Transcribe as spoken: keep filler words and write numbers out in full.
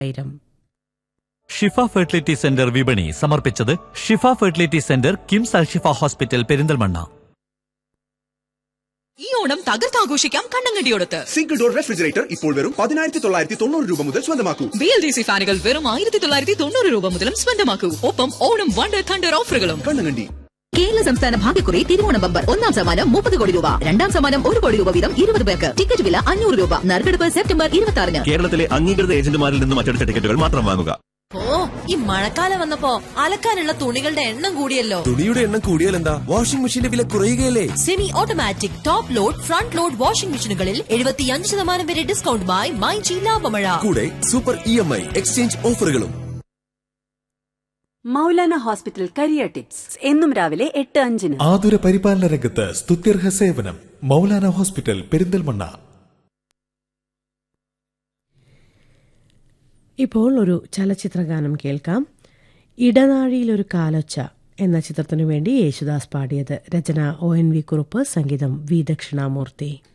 ഷിഫ fertility centre വിപണി സമർപ്പിച്ചത് ഷിഫ fertility centre KIMS Alshifa hospital Perinthalmanna. ഈ ഓണം തകർത്താഘോഷിക്കാം കണ്ണങ്കണ്ടിയോടത്ത്. സിംഗിൾ ഡോർ റെഫ്രിജറേറ്റർ ഇപ്പോൾ വെറും പതിനായിരത്തി തൊള്ളായിരത്തി തൊണ്ണൂറ് രൂപ മുതൽ സ്വന്തമാക്കൂ. ബി എൽ ഡി സി ഫാനുകൾ വെറും ആയിരത്തി തൊള്ളായിരത്തി തൊണ്ണൂറ് രൂപ മുതലും സ്വന്തമാക്കൂ. ഒപ്പം ഓണം വണ്ടർ തണ്ടർ ഓഫറുകളും. കണ്ണങ്കണ്ടി. കേരള സംസ്ഥാന ഭാഗ്യക്കുറി തിരുവോണ ബമ്പർ ഒന്നാം സമ്മാനം മുപ്പത് കോടി രൂപ, രണ്ടാം സമ്മാനം ഒരു കോടി രൂപ വീതം ഇരുപത് പേർക്ക്. ടിക്കറ്റ് വില അഞ്ഞൂറ് രൂപ. നറുക്കെടുപ്പ് സെപ്റ്റംബർ ഇരുപത്തി ആറിന്. കേരളത്തിലെ അംഗീകൃത ഏജന്റുമാരിൽ നിന്നും അച്ചടിച്ച ടിക്കറ്റുകൾ മാത്രം വാങ്ങുക. ഓ, ഈ മഴക്കാലം വന്നപ്പോ അലക്കാനുള്ള തുണികളുടെ എണ്ണം കൂടിയല്ലോ. തുണിയുടെ എണ്ണം കൂടിയാൽ എന്താ, വാഷിംഗ് മെഷീന്റെ വില കുറയുകയല്ലേ. Semi automatic top load front load washing മെഷീനുകളിൽ എഴുപത്തിയഞ്ച് ശതമാനം വരെ ഡിസ്കൗണ്ടുമായി മൈജി ലാഭമഴ. കൂടെ super E M I exchange ഓഫറുകളും. മൗലാന ഹോസ്പിറ്റൽ കരിയർ ടിപ്സ് എന്നും രാവിലെ എട്ട് അഞ്ചിന്. ആതുര പരിപാലന രംഗത്ത് സ്തുത്യർഹ സേവനം. മൗലാന ഹോസ്പിറ്റൽ പെരിന്തൽമണ്ണ. ഇപ്പോൾ ഒരു ചലച്ചിത്രഗാനം കേൾക്കാം. ഇടനാഴിയിലൊരു കാലൊച്ച എന്ന ചിത്രത്തിനു വേണ്ടി യേശുദാസ് പാടിയത്. രചന ഒ എൻ വി കുറുപ്പ്, സംഗീതം വി ദക്ഷിണാമൂർത്തി.